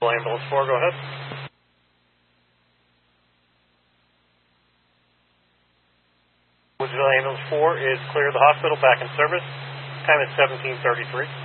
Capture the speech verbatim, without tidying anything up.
Ambulance four, go ahead. Woodsville Ambulance four is clear of the hospital, back in service. Time is seventeen thirty-three.